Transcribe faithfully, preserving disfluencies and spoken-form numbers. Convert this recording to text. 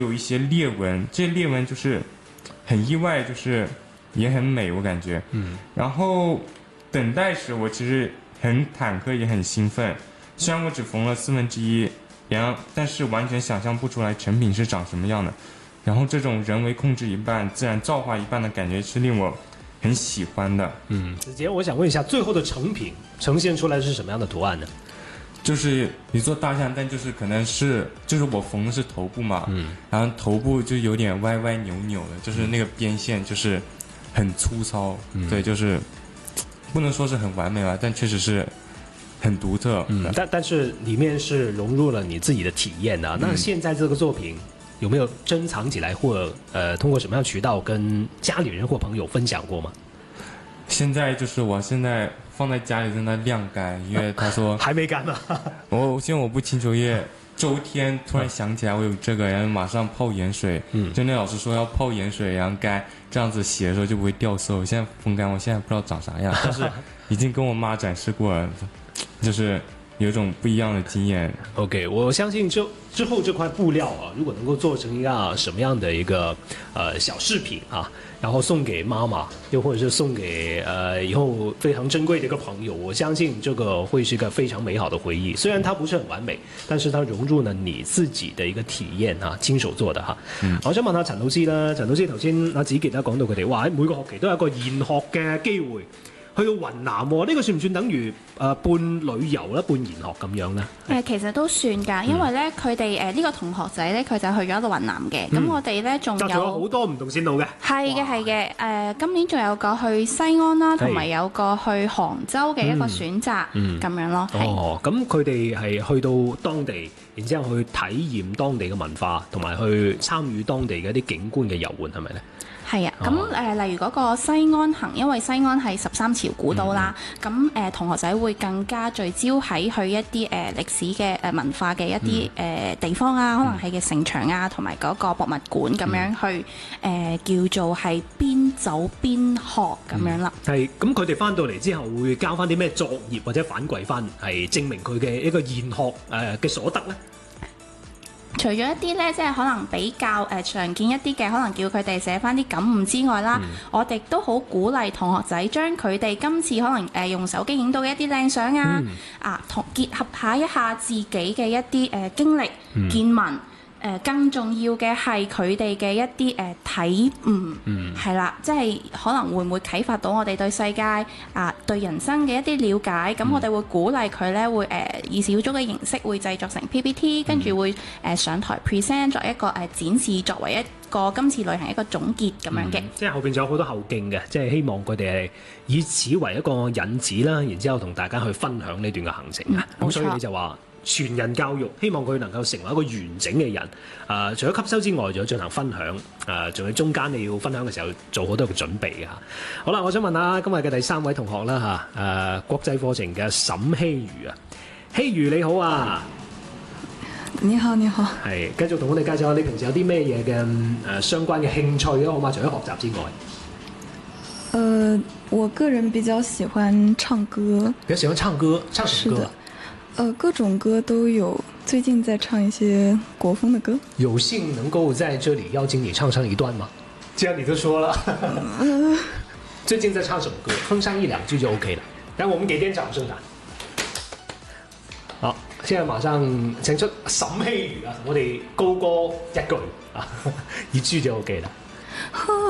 有一些裂纹，这些裂纹就是很意外，就是也很美，我感觉。嗯。然后等待时，我其实很忐忑，也很兴奋。虽然我只缝了四分之一，然后但是完全想象不出来成品是长什么样的。然后这种人为控制一半、自然造化一半的感觉是令我很喜欢的。 嗯，子杰，我想问一下，最后的成品呈现出来是什么样的图案呢？ 就是一座大象，但就是可能是就是我缝的是头部嘛，嗯，然后头部就有点歪歪扭扭的，就是那个边线就是很粗糙，嗯、对，就是不能说是很完美吧，但确实是很独特。 嗯，但但是里面是融入了你自己的体验的、啊。那现在这个作品有没有珍藏起来，或者呃通过什么样的渠道跟家里人或朋友分享过吗？ 现在就是我现在放在家里在那晾干，因为他说、 啊、还没干呢。 我现在我不清楚，因为周天突然想起来我有这个，然后马上泡盐水。嗯，就那老师说要泡盐水，然后干，这样子洗的时候就不会掉色。现在风干，我现在不知道长啥样，但是已经跟我妈展示过了，就是有一种不一样的经验。 OK， 我相信之之后这块布料啊，如果能够做成一个什么样的一个呃小饰品啊，然后送给妈妈，又或者是送给呃以后非常珍贵的一个朋友，我相信这个会是一个非常美好的回忆。虽然它不是很完美，但是它融入了你自己的一個體驗啊，親手做的嚇。嗯、我想問下陳老師啦，陳老師頭先阿子傑咧講到佢哋話喺每個學期都有一個研學嘅機會。去到雲南喎，呢、這個算唔算等於誒、呃、半旅遊啦、半研學咁樣咧？ 誒其實都算㗎，因為咧佢哋誒呢個同學仔咧，佢就去咗到雲南嘅。咁、嗯、我哋咧仲有就有好多唔同線路嘅。 係嘅係嘅，誒、呃、今年仲有個去西安啦，同埋有個去杭州嘅一個選擇咁、嗯嗯、樣咯。 哦，咁佢哋係去到當地，然之後去體驗當地嘅文化，同埋去參與當地嘅一啲景觀嘅遊玩，係咪咧？ 係啊，咁誒、呃、例如嗰個西安行，因為西安係十三朝古都啦，咁誒、嗯呃、同學仔會更加聚焦喺去一啲誒、呃、歷史嘅誒、呃、文化嘅一啲誒、嗯呃、地方啊，可能係嘅城牆啊，同埋嗰個博物館咁樣去誒、呃、叫做係邊走邊學咁樣啦。 係，咁佢哋翻到嚟之後會交翻啲咩作業或者反饋翻，係證明佢嘅一個研學誒嘅所得咧？ 除咗一啲咧，即係可能比較誒、呃、常見一啲嘅，可能叫佢哋寫翻啲感悟之外啦，嗯、我哋都好鼓勵同學仔將佢哋今次可能誒、呃、用手機影到嘅一啲靚相啊，嗯、啊同結合下一下自己嘅一啲誒、呃、經歷、嗯、見聞。誒、呃、更重要嘅係佢哋嘅一啲誒、呃、體悟，係、嗯、啦，即係可能會唔會啟發到我哋對世界啊、呃、對人生嘅一啲了解，咁、嗯、我哋會鼓勵佢咧會誒、呃、以小組嘅形式會製作成 P P T， 跟住會誒、呃、上台 present 作一個誒、呃、展示，作為一個今次旅行一個總結咁樣嘅、嗯。即係後邊仲有好多後勁嘅，即係希望佢哋係以此為一個引子啦，然之後同大家去分享呢段嘅行程啊。咁、嗯、所以你就話。全人教育，希望佢能夠成為一個完整嘅人。誒、呃，除咗吸收之外，仲要進行分享。誒、呃，仲有中間你要分享嘅時候，做好多嘅準備嘅嚇。好啦，我想問下今日嘅第三位同學啦嚇。誒、呃，國際課程嘅沈希如啊，希如你好啊！ 你好，你好。 係，繼續同我哋介紹下你平時有啲咩嘢嘅誒相關嘅興趣啊，好嘛？除咗學習之外。 呃，我個人比較喜歡唱歌。 比較喜歡唱歌，唱什麼歌？ 呃，各種歌都有，最近在唱一些國風的歌。 有幸能夠在這裡邀請你唱上一段嗎？既然你都說了，呃、最近在唱什麼歌？哼上一兩句就 OK 了。讓我們給點掌聲啊！好，現在馬上請出沈希如啊，我哋高歌一句啊，一句就 OK 了。